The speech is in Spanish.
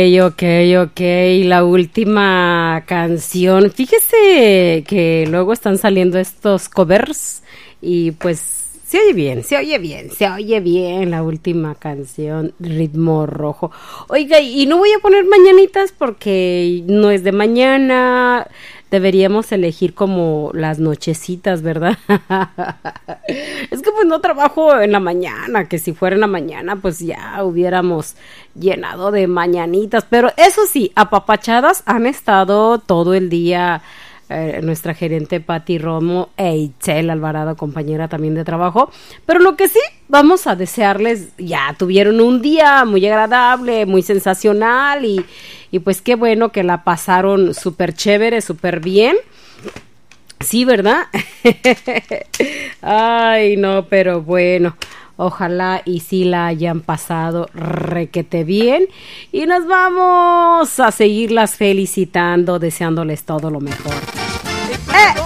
Ok, ok, la última canción. Fíjese que luego están saliendo estos covers y pues se oye bien la última canción, Ritmo Rojo. Oiga, y no voy a poner mañanitas porque no es de mañana. Deberíamos elegir como las nochecitas, ¿verdad? Es que pues no trabajo en la mañana, que si fuera en la mañana pues ya hubiéramos llenado de mañanitas, pero eso sí, apapachadas han estado todo el día nuestra gerente Patti Romo e Itzel Alvarado, compañera también de trabajo, pero lo que sí, vamos a desearles, ya tuvieron un día muy agradable, muy sensacional y pues qué bueno que la pasaron súper chévere, súper bien. Sí, ¿verdad? Ay, no, pero bueno, ojalá y sí la hayan pasado requete bien. Y nos vamos a seguirlas felicitando, deseándoles todo lo mejor.